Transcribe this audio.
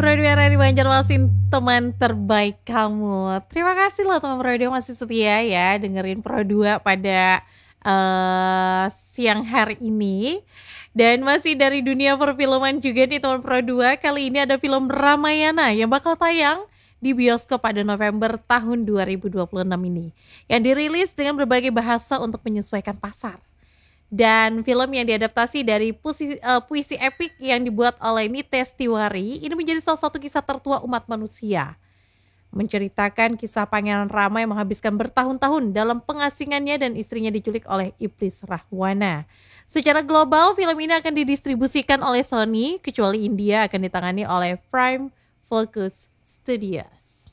Radio RRI Banjarmasin, teman terbaik kamu. Terima kasih loh teman Pro 2 masih setia ya dengerin Pro 2 pada siang hari ini. Dan masih dari dunia perfilman juga nih teman Pro 2. Kali ini ada film Ramayana yang bakal tayang di bioskop pada November tahun 2026 ini. Yang dirilis dengan berbagai bahasa untuk menyesuaikan pasar. Dan film yang diadaptasi dari puisi epik yang dibuat oleh Nites Tiwari ini menjadi salah satu kisah tertua umat manusia. Menceritakan kisah Pangeran Rama yang menghabiskan bertahun-tahun dalam pengasingannya dan istrinya diculik oleh iblis Rahwana. Secara global, film ini akan didistribusikan oleh Sony, kecuali India akan ditangani oleh Prime Focus Studios.